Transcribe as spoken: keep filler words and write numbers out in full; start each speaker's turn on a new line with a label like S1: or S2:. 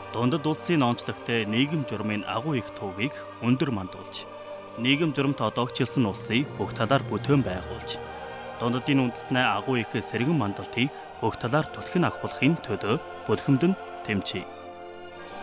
S1: Дундад улсын онцлогтой нийгэм журмын агуу их төвийг өндөр мандуулж, нийгэм журам тодогчлсон улсыг бүх талаар бүтээн байгуулж, дундадын үндэстнээ агуу их сэргэн мандалтыг бүх талаар түлхэн авахлахын төлөө бүлхэмдэн тэмцэе.